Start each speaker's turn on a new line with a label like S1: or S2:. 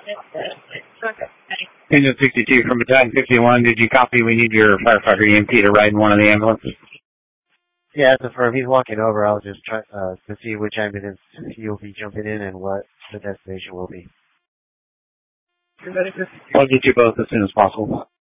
S1: Engine 62 from Battalion 51, did you copy? We need your firefighter EMP to ride in one of the ambulances.
S2: Yeah, it's affirmed. He's walking over. I'll just try to see which ambulance he'll be jumping in and what the destination will be.
S1: I'll get you both as soon as possible.